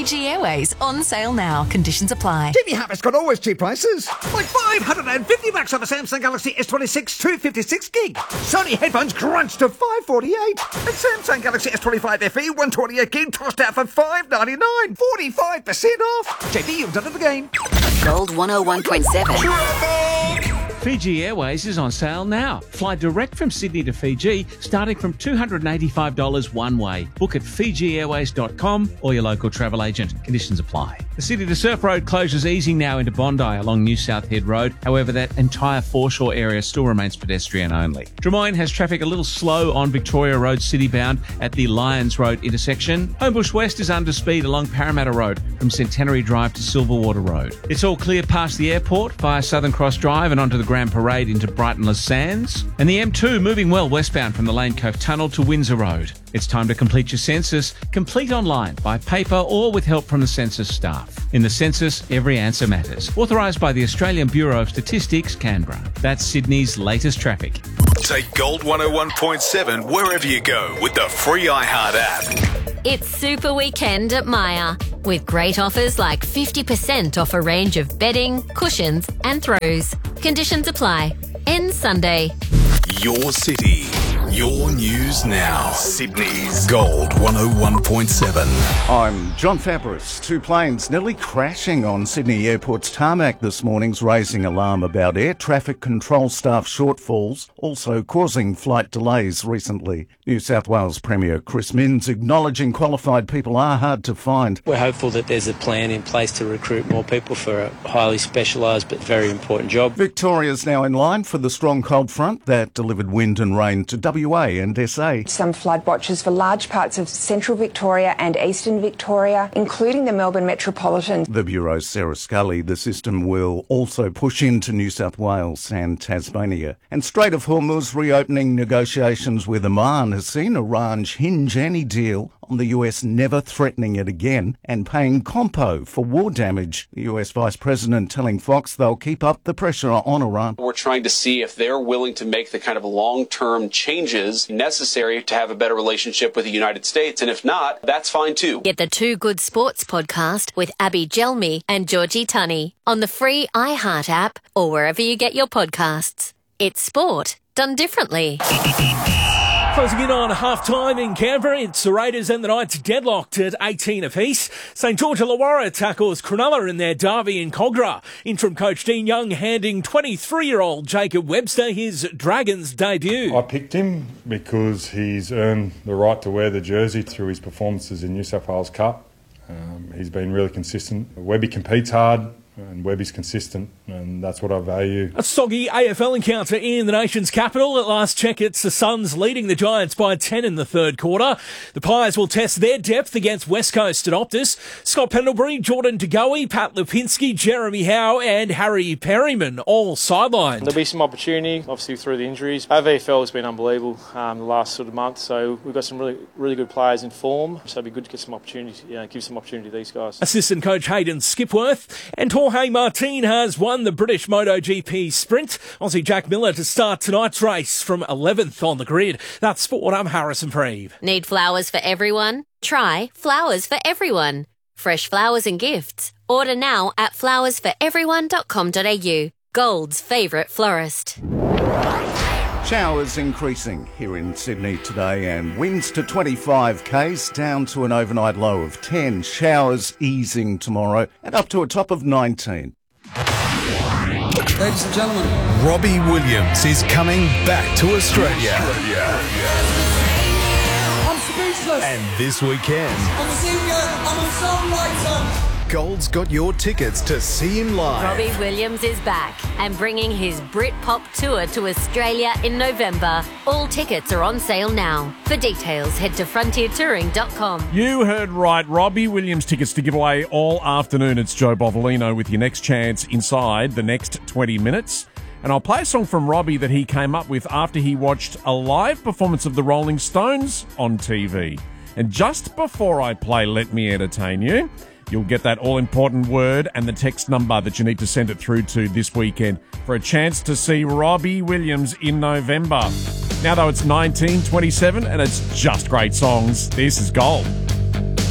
Fiji Airways on sale now. Conditions apply. Jimmy Harris got always cheap prices. Like $550 on a Samsung Galaxy S26 256 gig. Sony headphones crunched to $548. And Samsung Galaxy S25 FE 128 gig tossed out for $599. 45% off. JP, you've done it again. Gold 101.7. Fiji Airways is on sale now. Fly direct from Sydney to Fiji, starting from $285 one way. Book at FijiAirways.com or your local travel agent. Conditions apply. The City to Surf Road closures easing now into Bondi along New South Head Road. However, that entire foreshore area still remains pedestrian only. Drummoyne has traffic a little slow on Victoria Road citybound at the Lyons Road intersection. Homebush West is under speed along Parramatta Road from Centenary Drive to Silverwater Road. It's all clear past the airport via Southern Cross Drive and onto the Grand Parade into Brighton-Les Sands. And the M2 moving well westbound from the Lane Cove Tunnel to Windsor Road. It's time to complete your census. Complete online, by paper or with help from the census staff. In the census, every answer matters. Authorised by the Australian Bureau of Statistics, Canberra. That's Sydney's latest traffic. Take Gold 101.7 wherever you go with the free iHeart app. It's Super Weekend at Myer, with great offers like 50% off a range of bedding, cushions and throws. Conditions apply. Ends Sunday. Your city, your news now. Sydney's Gold 101.7. I'm John Fabris. Two planes nearly crashing on Sydney Airport's tarmac this morning's raising alarm about air traffic control staff shortfalls, also causing flight delays recently. New South Wales Premier Chris Minns acknowledging qualified people are hard to find. We're hopeful that there's a plan in place to recruit more people for a highly specialised but very important job. Victoria's now in line for the strong cold front that delivered wind and rain to WA and SA. Some flood watches for large parts of central Victoria and eastern Victoria, including the Melbourne Metropolitan. The Bureau's Sarah Scully. The system will also push into New South Wales and Tasmania. And Strait of Hormuz reopening negotiations with Oman has seen Iran hinge any deal on the US never threatening it again and paying compo for war damage. The US Vice President telling Fox they'll keep up the pressure on Iran. We're trying to see if they're willing to make the kind of long-term changes necessary to have a better relationship with the United States. And if not, that's fine too. Get the Two Good Sports podcast with Abby Gelmi and Georgie Tunney on the free iHeart app or wherever you get your podcasts. It's sport done differently. Closing in on half-time in Canberra, it's the Raiders and the Knights deadlocked at 18 apiece. St George Illawarra tackles Cronulla in their derby in Cogra. Interim coach Dean Young handing 23-year-old Jacob Webster his Dragons debut. I picked him because he's earned the right to wear the jersey through his performances in New South Wales Cup. He's been really consistent. Webby competes hard. And Webby's consistent, and that's what I value. A soggy AFL encounter in the nation's capital. At last check, it's the Suns leading the Giants by 10 in the third quarter. The Pies will test their depth against West Coast at Optus. Scott Pendlebury, Jordan De Goey, Pat Lipinski, Jeremy Howe and Harry Perryman all sidelined. There'll be some opportunity, obviously through the injuries. Our VFL has been unbelievable the last sort of month, so we've got some really good players in form, so it'd be good to get some opportunity, give some opportunity to these guys. Assistant coach Hayden Skipworth and Jorge Martin has won the British MotoGP Sprint. Aussie Jack Miller to start tonight's race from 11th on the grid. That's sport. I'm Harrison Preeve. Need flowers for everyone? Try Flowers for Everyone. Fresh flowers and gifts. Order now at flowersforeveryone.com.au. Gold's favourite florist. Showers increasing here in Sydney today and winds to 25 k's down to an overnight low of 10. Showers easing tomorrow and up to a top of 19. Ladies and gentlemen, Robbie Williams is coming back to Australia. I'm speechless. And this weekend, I'm a singer, I'm a songwriter. Gold's got your tickets to see him live. Robbie Williams is back and bringing his Britpop tour to Australia in November. All tickets are on sale now. For details, head to frontiertouring.com. You heard right. Robbie Williams tickets to give away all afternoon. It's Joe Bovolino with your next chance inside the next 20 minutes. And I'll play a song from Robbie that he came up with after he watched a live performance of the Rolling Stones on TV. And just before I play Let Me Entertain You, you'll get that all-important word and the text number that you need to send it through to this weekend for a chance to see Robbie Williams in November. Now, though, it's 1927 and it's just great songs. This is Gold.